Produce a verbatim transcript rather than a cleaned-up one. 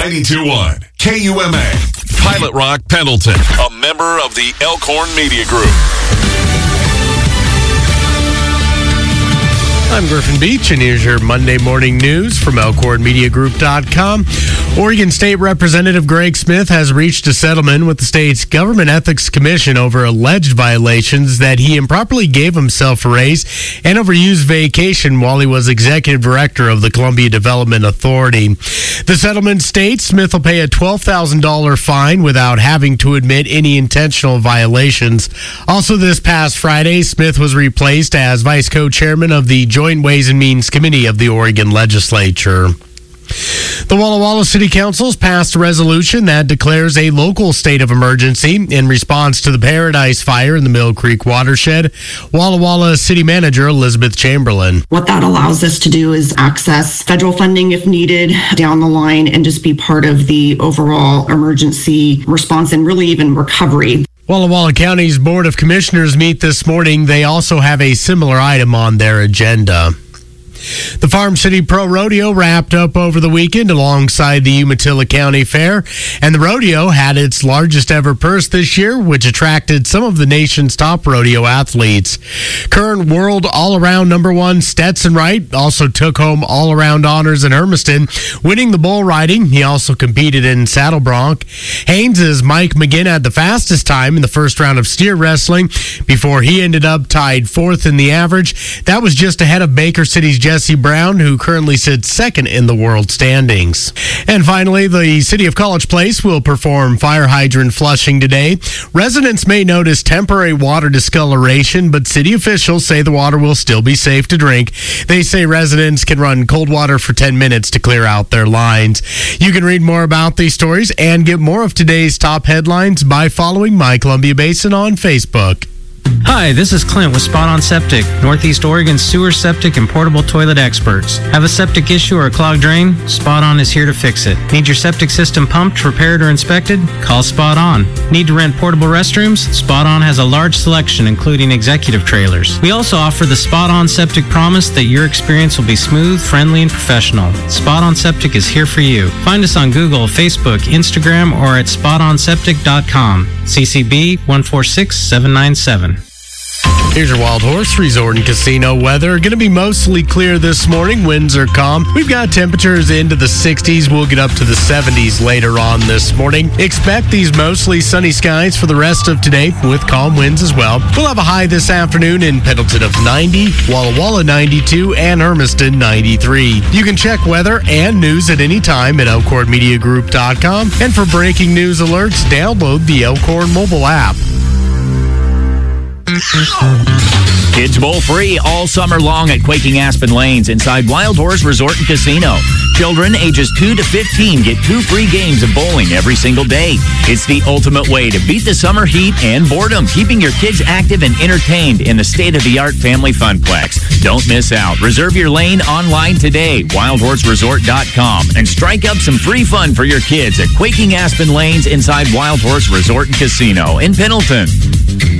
ninety-two point one K U M A, Pilot Rock, Pendleton, a member of the Elkhorn Media Group. I'm Griffin Beach, and here's your Monday morning news from Elkhorn Media Group dot com. Oregon State Representative Greg Smith has reached a settlement with the state's Government Ethics Commission over alleged violations that he improperly gave himself a raise and overused vacation while he was executive director of the Columbia Development Authority. The settlement states Smith will pay a twelve thousand dollars fine without having to admit any intentional violations. Also, this past Friday, Smith was replaced as vice co-chairman of the Joint Ways and Means Committee of the Oregon Legislature. The Walla Walla City Council's passed a resolution that declares a local state of emergency in response to the Paradise Fire in the Mill Creek watershed. Walla Walla City Manager Elizabeth Chamberlain. What that allows us to do is access federal funding if needed down the line and just be part of the overall emergency response and really even recovery. Walla Walla County's Board of Commissioners meet this morning. They also have a similar item on their agenda. The Farm City Pro Rodeo wrapped up over the weekend alongside the Umatilla County Fair, and the rodeo had its largest ever purse this year, which attracted some of the nation's top rodeo athletes. Current world all-around number one Stetson Wright also took home all-around honors in Hermiston, winning the bull riding. He also competed in saddle bronc. Haynes' Mike McGinn had the fastest time in the first round of steer wrestling before he ended up tied fourth in the average. That was just ahead of Baker City's Jesse Brown, who currently sits second in the world standings. And finally, the City of College Place will perform fire hydrant flushing today. Residents may notice temporary water discoloration, but city officials say the water will still be safe to drink. They say residents can run cold water for ten minutes to clear out their lines. You can read more about these stories and get more of today's top headlines by following My Columbia Basin on Facebook. Hi, this is Clint with Spot On Septic, Northeast Oregon's sewer, septic, and portable toilet experts. Have a septic issue or a clogged drain? Spot On is here to fix it. Need your septic system pumped, repaired, or inspected? Call Spot On. Need to rent portable restrooms? Spot On has a large selection, including executive trailers. We also offer the Spot On Septic promise that your experience will be smooth, friendly, and professional. Spot On Septic is here for you. Find us on Google, Facebook, Instagram, or at spot on septic dot com. C C B one four six seven nine seven. Here's your Wild Horse Resort and Casino weather. Going to be mostly clear this morning. Winds are calm. We've got temperatures into the sixties. We'll get up to the seventies later on this morning. Expect these mostly sunny skies for the rest of today with calm winds as well. We'll have a high this afternoon in Pendleton of ninety, Walla Walla ninety-two, and Hermiston ninety-three. You can check weather and news at any time at Elkhorn Media Group dot com. And for breaking news alerts, download the Elkhorn mobile app. Kids Bowl free all summer long at Quaking Aspen Lanes inside Wild Horse Resort and Casino. Children ages two to fifteen get two free games of bowling every single day. It's the ultimate way to beat the summer heat and boredom, keeping your kids active and entertained in the state-of-the-art family funplex. Don't miss out. Reserve your lane online today, wild horse resort dot com, and strike up some free fun for your kids at Quaking Aspen Lanes inside Wild Horse Resort and Casino in Pendleton.